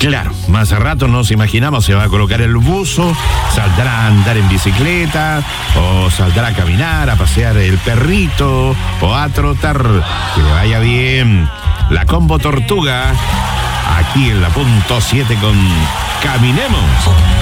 Claro, más a rato nos imaginamos, se va a colocar el buzo, saldrá a andar en bicicleta, o saldrá a caminar, a pasear el perrito, o a trotar. Que le vaya bien. La Combo Tortuga, aquí en la punto 7 con Caminemos.